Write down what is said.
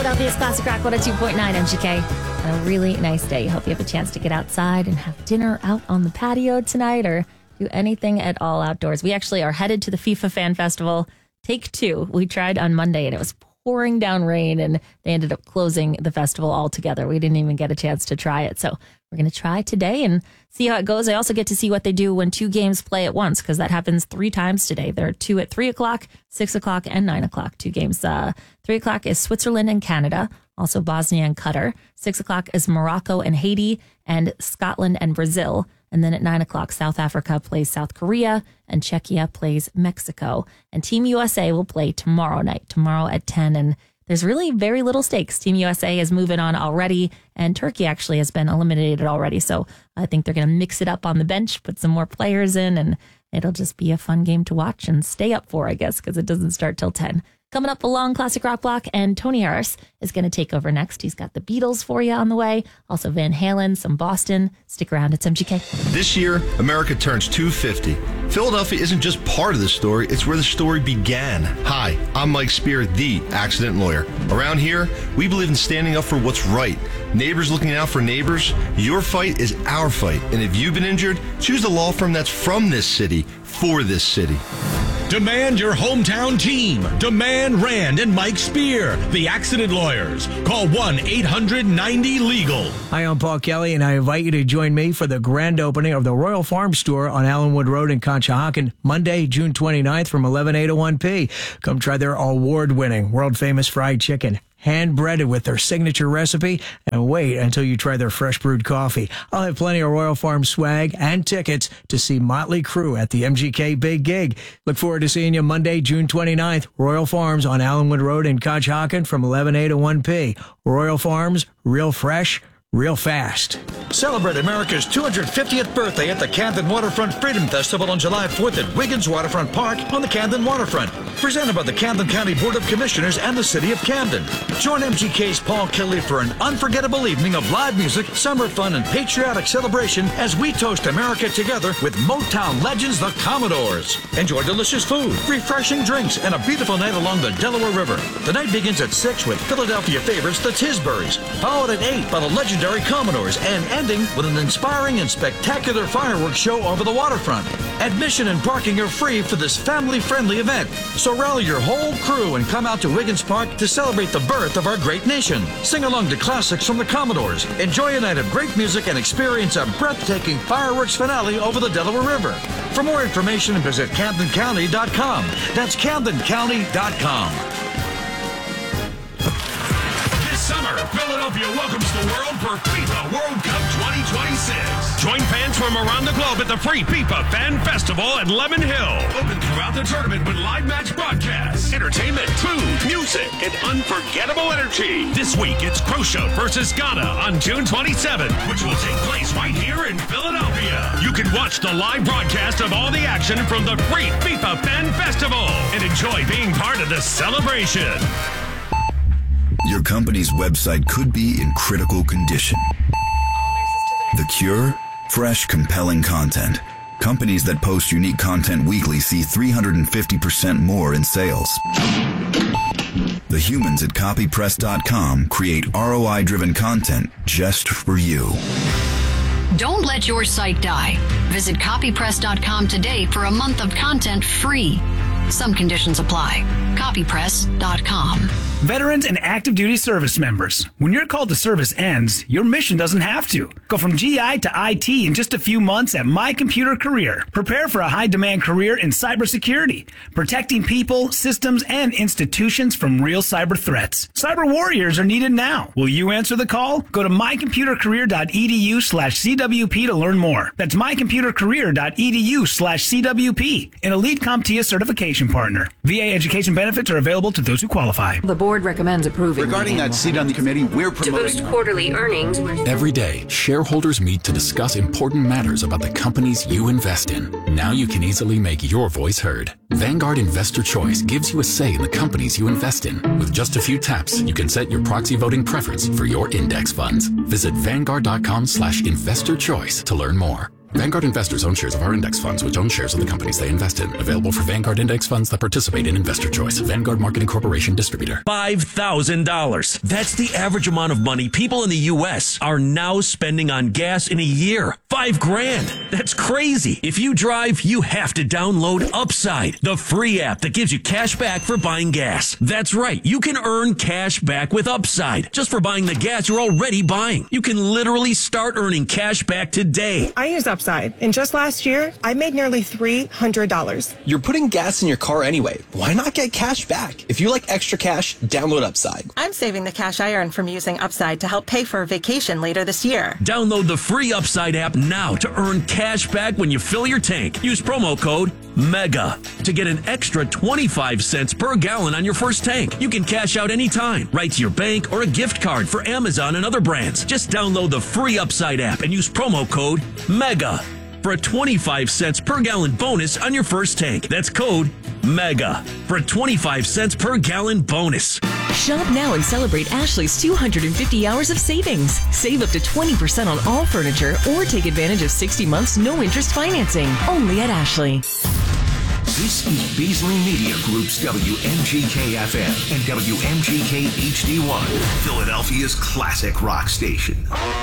Philadelphia's Classic Rock 102.9 MGK. And a really nice day. Hope you have a chance to get outside and have dinner out on the patio tonight or do anything at all outdoors. We actually are headed to the FIFA Fan Festival. Take two. We tried on Monday and it was pouring down rain and they ended up closing the festival altogether. We didn't even get a chance to try it. So we're going to try today and see how it goes. I also get to see what they do when two games play at once because that happens 3 times today. There are 2 at 3 o'clock, 6 o'clock, and 9 o'clock. 2 games. 3 o'clock is Switzerland and Canada, also Bosnia and Qatar. 6 o'clock is Morocco and Haiti and Scotland and Brazil. And then at 9 o'clock, South Africa plays South Korea and Czechia plays Mexico. And Team USA will play tomorrow night, tomorrow at 10. And there's really very little stakes. Team USA is moving on already, and Turkey actually has been eliminated already. So I think they're going to mix it up on the bench, put some more players in, and it'll just be a fun game to watch and stay up for, I guess, because it doesn't start till 10. Coming up, a long classic rock block, and Tony Harris is going to take over next. He's got the Beatles for you on the way. Also Van Halen, some Boston. Stick around. It's MGK. This year, America turns 250. Philadelphia isn't just part of the story, it's where the story began. Hi, I'm Mike Spear, the accident lawyer. Around here, we believe in standing up for what's right. Neighbors looking out for neighbors. Your fight is our fight. And if you've been injured, choose a law firm that's from this city, for this city. Demand your hometown team. Demand Rand and Mike Spear, the accident lawyers. Call 1-800-90-LEGAL. Hi, I'm Paul Kelly, and I invite you to join me for the grand opening of the Royal Farm Store on Allenwood Road in Conshohocken, Monday, June 29th from 11 a to 1 p. Come try their award-winning, world-famous fried chicken, hand-breaded with their signature recipe, and wait until you try their fresh brewed coffee. I'll have plenty of Royal Farm swag and tickets to see Motley Crue at the MGK Big Gig. Look forward to seeing you Monday, June 29th, Royal Farms on Allenwood Road in Conshohocken from 11 a to 1 p. Royal Farms, real fresh, real fast. Celebrate America's 250th birthday at the Camden Waterfront Freedom Festival on July 4th at Wiggins Waterfront Park on the Camden Waterfront. Presented by the Camden County Board of Commissioners and the City of Camden. Join MGK's Paul Kelly for an unforgettable evening of live music, summer fun, and patriotic celebration as we toast America together with Motown legends, the Commodores. Enjoy delicious food, refreshing drinks, and a beautiful night along the Delaware River. The night begins at 6 with Philadelphia favorites, the Tisburys, followed at 8 by the legendary Commodores, and ending with an inspiring and spectacular fireworks show over the waterfront. Admission and parking are free for this family-friendly event. So rally your whole crew and come out to Wiggins Park to celebrate the birth of our great nation. Sing along to classics from the Commodores. Enjoy a night of great music and experience a breathtaking fireworks finale over the Delaware River. For more information, visit CamdenCounty.com. That's CamdenCounty.com. Summer, Philadelphia welcomes the world for FIFA World Cup 2026. Join fans from around the globe at the free FIFA Fan Festival at Lemon Hill. Open throughout the tournament with live match broadcasts, entertainment, food, music, and unforgettable energy. This week, it's Croatia versus Ghana on June 27th, which will take place right here in Philadelphia. You can watch the live broadcast of all the action from the free FIFA Fan Festival and enjoy being part of the celebration. Your company's website could be in critical condition. The cure? Fresh, compelling content. Companies that post unique content weekly see 350% more in sales. The humans at copypress.com create ROI-driven content just for you. Don't let your site die. Visit copypress.com today for a month of content free. Some conditions apply. Copypress.com. Veterans and active duty service members, when your call to service ends, your mission doesn't have to. Go from GI to IT in just a few months at My Computer Career. Prepare for a high-demand career in cybersecurity, protecting people, systems, and institutions from real cyber threats. Cyber warriors are needed now. Will you answer the call? Go to mycomputercareer.edu/CWP to learn more. That's mycomputercareer.edu/CWP, an elite CompTIA certification partner. VA education benefits are available to those who qualify. The board recommends approving. Regarding that seat on the committee, we're promoting to boost quarterly earnings. Every day, shareholders meet to discuss important matters about the companies you invest in. Now you can easily make your voice heard. Vanguard Investor Choice gives you a say in the companies you invest in. With just a few taps, you can set your proxy voting preference for your index funds. Visit Vanguard.com/investor choice to learn more. Vanguard investors own shares of our index funds, which own shares of the companies they invest in. Available for Vanguard index funds that participate in Investor Choice. Vanguard Marketing Corporation Distributor. $5,000. That's the average amount of money people in the U.S. are now spending on gas in a year. $5,000. That's crazy. If you drive, you have to download Upside, the free app that gives you cash back for buying gas. That's right. You can earn cash back with Upside just for buying the gas you're already buying. You can literally start earning cash back today. I use Upside, and just last year, I made nearly $300. You're putting gas in your car anyway. Why not get cash back? If you like extra cash, download Upside. I'm saving the cash I earn from using Upside to help pay for a vacation later this year. Download the free Upside app now to earn cash back when you fill your tank. Use promo code MEGA to get an extra 25 cents per gallon on your first tank. You can cash out anytime, right to your bank or a gift card for Amazon and other brands. Just download the free Upside app and use promo code MEGA for a 25 cents per gallon bonus on your first tank. That's code MEGA for a 25 cents per gallon bonus. Shop now and celebrate Ashley's 250 hours of savings. Save up to 20% on all furniture or take advantage of 60 months no-interest financing. Only at Ashley. This is Beasley Media Group's WMGK-FM and WMGK HD1, Philadelphia's classic rock station.